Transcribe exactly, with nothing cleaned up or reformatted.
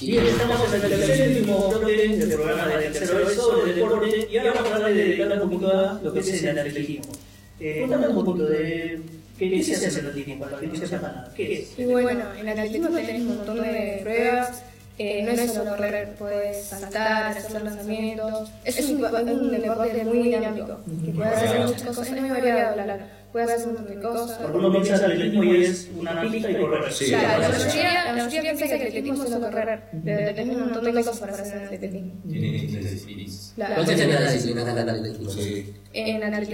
Bien, estamos en el tercer y último bloque del programa de tercero de sobre deporte y ahora vamos a hablar de dedicar un poquito a lo que es el atletismo. Eh, cuéntame un poquito de qué, qué se hace en el atletismo, para que no se sepa nada. ¿Qué es? Y bueno, en el atletismo tenés un montón de pruebas, eh, no es solo correr, puedes saltar, hacer lanzamientos. Es un, un deporte muy dinámico, que puedes hacer muchas cosas, es muy variado, claro. Puedes hacer un montón de cosas. Porque uno piensa que el atletismo y es una pista y correr. Sí. Claro, la mayoría, la mayoría piensa que el atletismo es solo correr, pero tenés un montón de cosas para hacer en el atletismo. Tiene distintas disciplinas. Claro. ¿Cuál sería la disciplina del atletismo? En atletismo